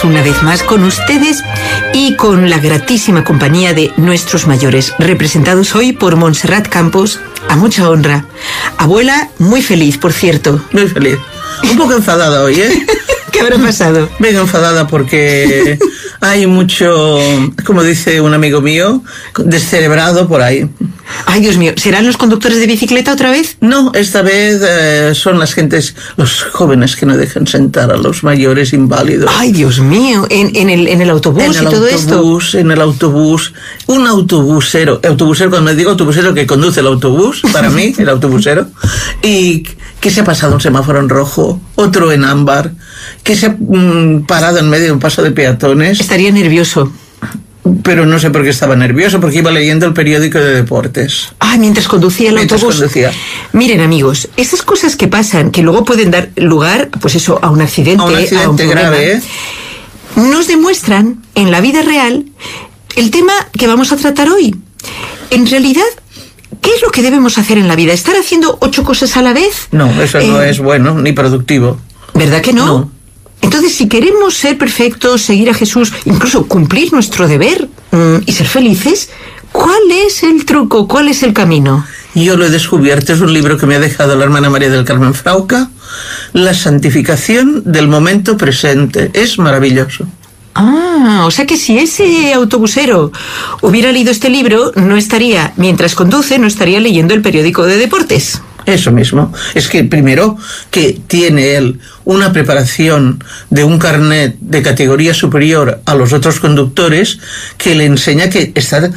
estamos una vez más con ustedes y con la gratísima compañía de nuestros mayores, representados hoy por Montserrat Campos, a mucha honra. Abuela, muy feliz, por cierto. Muy feliz. Un poco enfadada hoy, ¿eh? ¿Qué habrá pasado? Vengo enfadada porque hay mucho, como dice un amigo mío, descerebrado por ahí. Ay, Dios mío, ¿serán los conductores de bicicleta otra vez? No, esta vez son las gentes, los jóvenes que no dejan sentar a los mayores inválidos. Ay, Dios mío, en el autobús y todo esto. En el autobús, un autobusero, cuando me digo autobusero, que conduce el autobús, para mí, el autobusero, y que se ha pasado un semáforo en rojo, otro en ámbar, que se ha parado en medio de un paso de peatones. Estaría nervioso. Pero no sé por qué estaba nervioso, porque iba leyendo el periódico de deportes. Ay, mientras conducía el autobús. Miren, amigos, estas cosas que pasan, que luego pueden dar lugar, pues eso, a un accidente. A un accidente grave, ¿eh? Nos demuestran, en la vida real, el tema que vamos a tratar hoy. En realidad, ¿qué es lo que debemos hacer en la vida? ¿Estar haciendo 8 cosas a la vez? No, eso no es bueno, ni productivo. ¿Verdad que no? No. Entonces, si queremos ser perfectos, seguir a Jesús, incluso cumplir nuestro deber y ser felices, ¿cuál es el truco? ¿Cuál es el camino? Yo lo he descubierto, es un libro que me ha dejado la hermana María del Carmen Frauca, La santificación del momento presente. Es maravilloso. Ah, o sea que si ese autobusero hubiera leído este libro, no estaría, mientras conduce, no estaría leyendo el periódico de deportes. Eso mismo. Es que primero que tiene él una preparación de un carnet de categoría superior a los otros conductores que le enseña que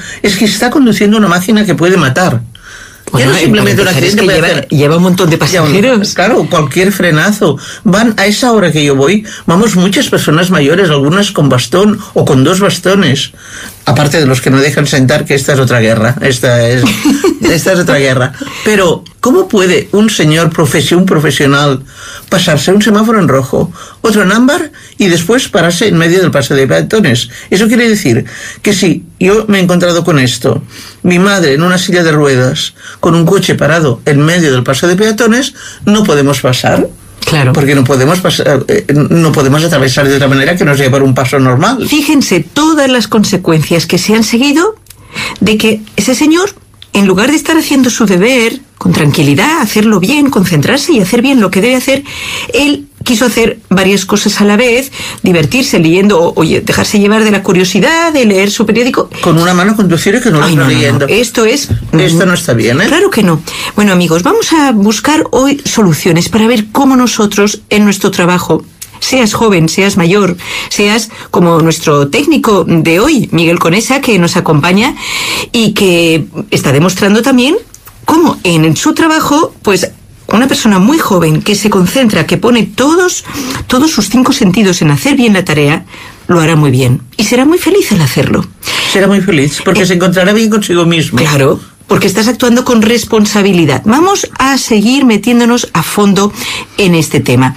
está conduciendo una máquina que puede matar. Bueno, ya no simplemente un accidente que lleva un montón de pasajeros. Claro, cualquier frenazo. Van a esa hora que yo voy, vamos muchas personas mayores, algunas con bastón o con 2 bastones. Aparte de los que no dejan sentar, que esta es otra guerra. Esta es otra guerra. Pero, ¿cómo puede un señor un profesional pasarse un semáforo en rojo, otro en ámbar y después pararse en medio del paso de peatones? Eso quiere decir que si yo me he encontrado con esto, mi madre en una silla de ruedas, con un coche parado en medio del paso de peatones, no podemos pasar. Claro. Porque no podemos pasar, no podemos atravesar de otra manera que nos lleve por un paso normal. Fíjense todas las consecuencias que se han seguido de que ese señor, en lugar de estar haciendo su deber con tranquilidad, hacerlo bien, concentrarse y hacer bien lo que debe hacer, él quiso hacer varias cosas a la vez, divertirse leyendo o dejarse llevar de la curiosidad de leer su periódico. Con una mano conducir y que no lo está leyendo. No. Esto no está bien, ¿eh? Claro que no. Bueno, amigos, vamos a buscar hoy soluciones para ver cómo nosotros en nuestro trabajo, seas joven, seas mayor, seas como nuestro técnico de hoy, Miguel Conesa, que nos acompaña y que está demostrando también cómo en su trabajo, pues una persona muy joven que se concentra, que pone todos sus 5 sentidos en hacer bien la tarea, lo hará muy bien y será muy feliz al hacerlo. Será muy feliz porque se encontrará bien consigo mismo. Claro, porque estás actuando con responsabilidad. Vamos a seguir metiéndonos a fondo en este tema.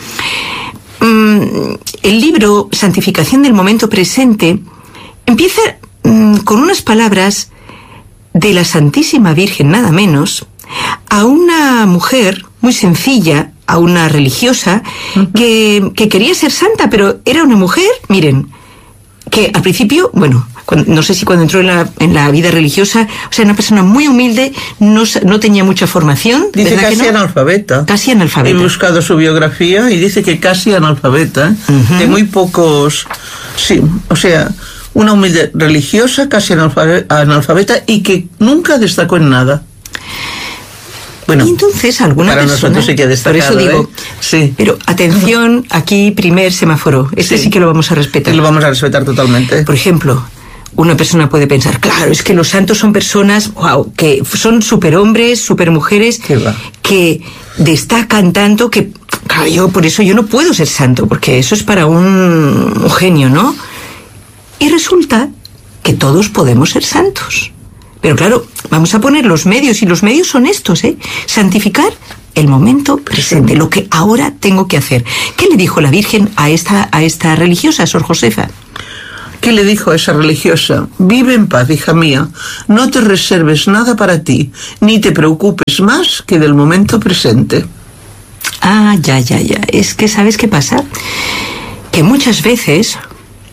El libro Santificación del momento presente empieza con unas palabras de la Santísima Virgen, nada menos, a una mujer muy sencilla, a una religiosa que quería ser santa, pero era una mujer, miren, que al principio, bueno, no sé si cuando entró en la vida religiosa, o sea, una persona muy humilde, no tenía mucha formación. Dice casi analfabeta. Casi analfabeta. He buscado su biografía y dice que casi analfabeta, de muy pocos, sí, o sea, una humilde religiosa, casi analfabeta y que nunca destacó en nada. Bueno, y entonces alguna para persona, nosotros sí que ha destacado, por eso digo, sí. Pero atención, aquí primer semáforo, sí que lo vamos a respetar. Lo vamos a respetar totalmente. Por ejemplo, una persona puede pensar, claro, es que los santos son personas, wow, que son superhombres, supermujeres, que destacan tanto que, claro, por eso yo no puedo ser santo, porque eso es para un genio, ¿no? Y resulta que todos podemos ser santos. Pero claro, vamos a poner los medios, y los medios son estos, santificar el momento presente, lo que ahora tengo que hacer. ¿Qué le dijo la Virgen a esta religiosa, Sor Josefa? ¿Qué le dijo a esa religiosa? Vive en paz, hija mía, no te reserves nada para ti, ni te preocupes más que del momento presente. Ah, ya. Es que, ¿sabes qué pasa? Que muchas veces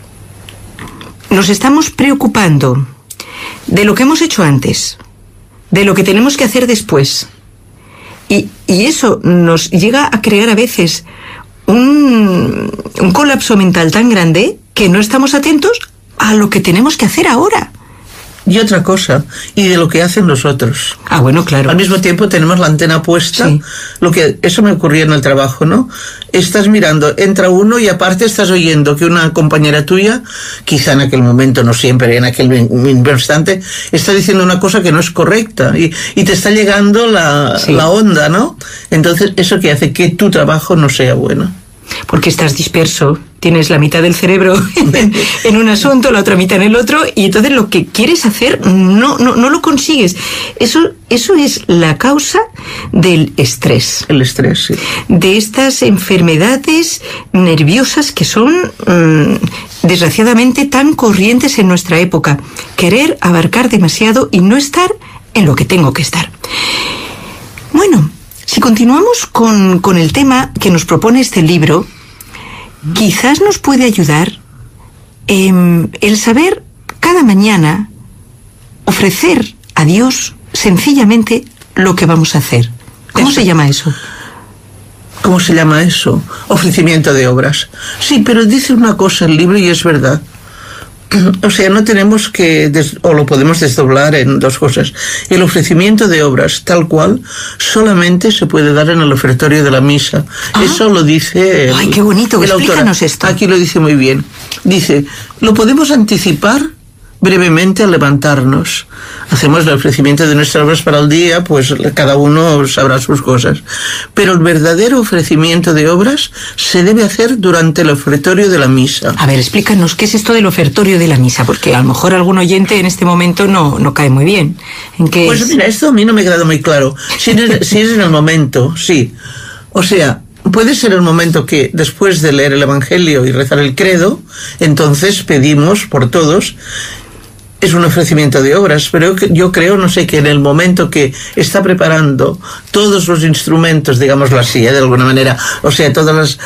nos estamos preocupando de lo que hemos hecho antes, de lo que tenemos que hacer después. Y eso nos llega a crear a veces un colapso mental tan grande que no estamos atentos a lo que tenemos que hacer ahora. Y otra cosa, y de lo que hacen los otros. Ah, bueno, claro. Al mismo tiempo tenemos la antena puesta. Sí. Eso me ocurría en el trabajo, ¿no? Estás mirando, entra uno y aparte estás oyendo que una compañera tuya, quizá en aquel momento, no siempre, en aquel mismo instante, está diciendo una cosa que no es correcta y te está llegando la onda, ¿no? Entonces, eso que hace que tu trabajo no sea bueno. Porque estás disperso, tienes la mitad del cerebro en un asunto, la otra mitad en el otro, y entonces lo que quieres hacer no lo consigues. Eso es la causa del estrés. El estrés, sí. De estas enfermedades nerviosas que son, desgraciadamente, tan corrientes en nuestra época. Querer abarcar demasiado y no estar en lo que tengo que estar. Bueno, si continuamos con el tema que nos propone este libro, quizás nos puede ayudar el saber cada mañana ofrecer a Dios sencillamente lo que vamos a hacer. ¿Cómo se llama eso? ¿Cómo se llama eso? Ofrecimiento de obras. Sí, pero dice una cosa el libro y es verdad. O sea, no tenemos que, o lo podemos desdoblar en dos cosas. El ofrecimiento de obras, tal cual, solamente se puede dar en el ofertorio de la misa. Eso lo dice ¡ay, qué bonito! El Explícanos autor. esto. Aquí lo dice muy bien. Dice, lo podemos anticipar brevemente al levantarnos. Hacemos el ofrecimiento de nuestras obras para el día, pues cada uno sabrá sus cosas. Pero el verdadero ofrecimiento de obras se debe hacer durante el ofertorio de la misa. A ver, explícanos, ¿qué es esto del ofertorio de la misa? Porque a lo mejor algún oyente en este momento no cae muy bien. ¿En qué pues es? Mira, esto a mí no me queda muy claro. Si es en el momento, sí. O sea, puede ser el momento que después de leer el Evangelio y rezar el credo, entonces pedimos por todos. Es un ofrecimiento de obras, pero yo creo, no sé, que en el momento que está preparando todos los instrumentos, digámoslo así, de alguna manera, o sea, todos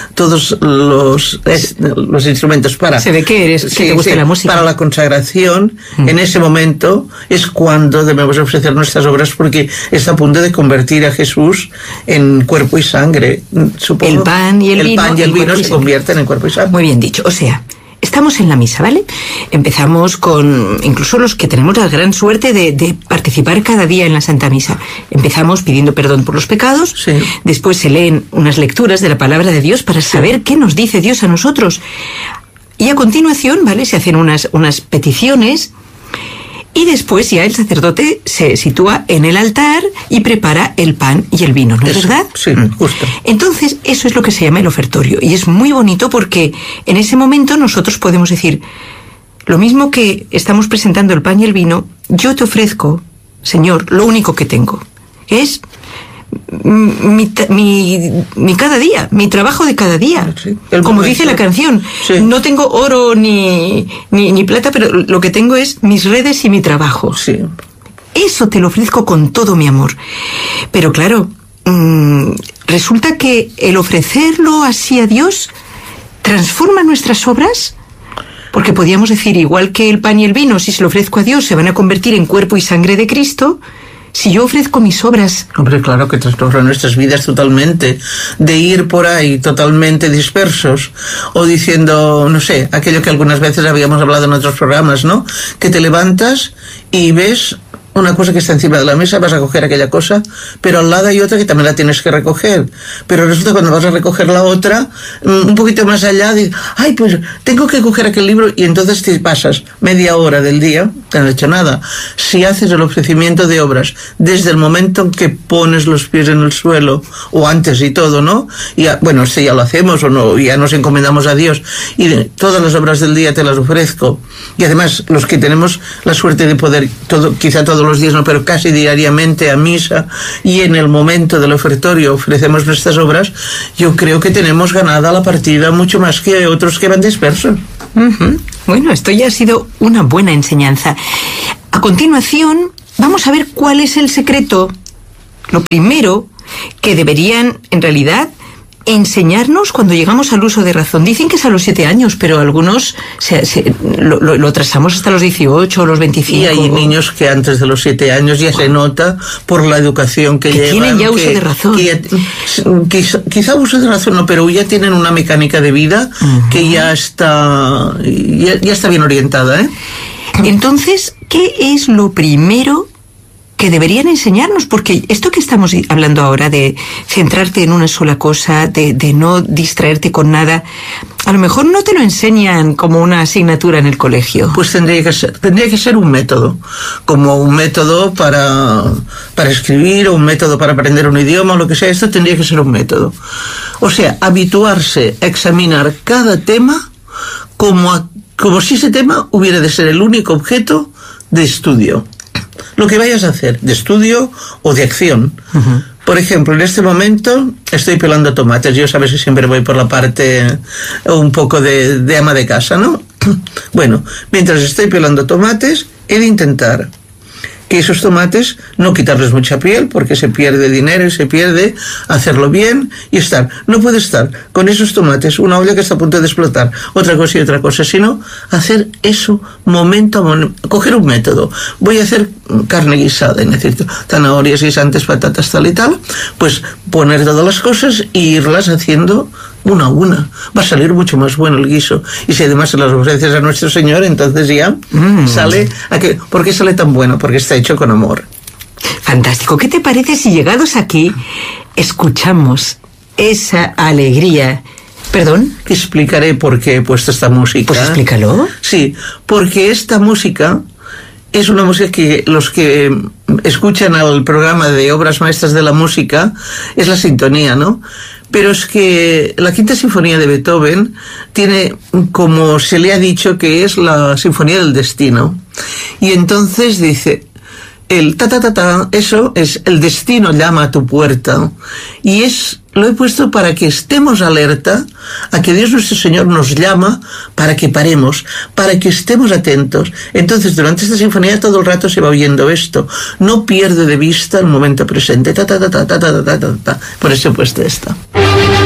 los instrumentos para... Se ve que te gusta la música. Para la consagración, en ese momento es cuando debemos ofrecer nuestras obras, porque está a punto de convertir a Jesús en cuerpo y sangre, supongo. El pan y el vino. El pan y el vino se convierten en cuerpo y sangre. Muy bien dicho, o sea... Estamos en la misa, ¿vale? Empezamos con, incluso los que tenemos la gran suerte de participar cada día en la Santa Misa. Empezamos pidiendo perdón por los pecados, sí. Después se leen unas lecturas de la palabra de Dios para saber qué nos dice Dios a nosotros. Y a continuación, ¿vale? Se hacen unas peticiones. Y después ya el sacerdote se sitúa en el altar y prepara el pan y el vino, ¿no es verdad? Sí, justo. Entonces, eso es lo que se llama el ofertorio. Y es muy bonito porque en ese momento nosotros podemos decir, lo mismo que estamos presentando el pan y el vino, yo te ofrezco, Señor, lo único que tengo. Es mi cada día, mi trabajo de cada día. Sí, como dice la canción, sí. No tengo oro ni plata, pero lo que tengo es mis redes y mi trabajo. Sí. Eso te lo ofrezco con todo mi amor. Pero claro, resulta que el ofrecerlo así a Dios transforma nuestras obras. Porque podríamos decir, igual que el pan y el vino, si se lo ofrezco a Dios, se van a convertir en cuerpo y sangre de Cristo. Si yo ofrezco mis obras... Hombre, claro que transforma nuestras vidas totalmente. De ir por ahí totalmente dispersos o diciendo, no sé, aquello que algunas veces habíamos hablado en otros programas, ¿no? Que te levantas y ves una cosa que está encima de la mesa, vas a coger aquella cosa, pero al lado hay otra que también la tienes que recoger. Pero resulta cuando vas a recoger la otra, un poquito más allá, dices, ay, pues tengo que coger aquel libro, y entonces te pasas media hora del día, que no has hecho nada. Si haces el ofrecimiento de obras desde el momento en que pones los pies en el suelo, o antes y todo, ¿no? Y bueno, si ya lo hacemos o no, ya nos encomendamos a Dios, y todas las obras del día te las ofrezco. Y además, los que tenemos la suerte de poder, quizá todos los días no, pero casi diariamente a misa, y en el momento del ofertorio ofrecemos nuestras obras, yo creo que tenemos ganada la partida mucho más que otros que van dispersos. Uh-huh. Bueno, esto ya ha sido una buena enseñanza. A continuación, vamos a ver cuál es el secreto. Lo primero que deberían, en realidad, enseñarnos cuando llegamos al uso de razón. Dicen que es a los 7 años, pero algunos lo trazamos hasta los 18 o los 25. Y hay niños que antes de los 7 años ya se nota por la educación que llevan. Tienen ya uso de razón. Quizá uso de razón no, pero ya tienen una mecánica de vida que ya está bien orientada, ¿eh? Entonces, ¿qué es lo primero que deberían enseñarnos? Porque esto que estamos hablando ahora de centrarte en una sola cosa, de no distraerte con nada, a lo mejor no te lo enseñan como una asignatura en el colegio. Pues tendría que ser un método, como un método para escribir o un método para aprender un idioma o lo que sea. Esto tendría que ser un método. O sea, habituarse a examinar cada tema como si ese tema hubiera de ser el único objeto de estudio. Lo que vayas a hacer, de estudio o de acción. Por ejemplo, en este momento estoy pelando tomates. Yo sabes que siempre voy por la parte un poco de ama de casa, ¿no? Bueno, mientras estoy pelando tomates, he de intentar que esos tomates no quitarles mucha piel, porque se pierde dinero y se pierde hacerlo bien y estar. No puede estar con esos tomates, una olla que está a punto de explotar, otra cosa y otra cosa, sino hacer eso momento a momento, coger un método. Voy a hacer carne guisada, es decir, zanahorias, guisantes, patatas, tal y tal, pues poner todas las cosas e irlas haciendo una a una. Va a salir mucho más bueno el guiso. Y si además se las ofreces a nuestro Señor, entonces ya sale... ¿Por qué sale tan bueno? Porque está hecho con amor. Fantástico. ¿Qué te parece si llegados aquí escuchamos esa alegría? ¿Perdón? Explicaré por qué he puesto esta música. Pues explícalo. Sí, porque esta música es una música que los que escuchan al programa de Obras Maestras de la Música es la sintonía, ¿no? Pero es que la Quinta Sinfonía de Beethoven tiene, como se le ha dicho, que es la Sinfonía del Destino. Y entonces dice, el ta-ta-ta-ta, eso es el destino llama a tu puerta. Y lo he puesto para que estemos alerta a que Dios nuestro Señor nos llama para que paremos, para que estemos atentos. Entonces, durante esta sinfonía todo el rato se va oyendo esto. No pierde de vista el momento presente. Ta, ta, ta, ta, ta, ta, ta, ta, ta. Por eso he puesto esta.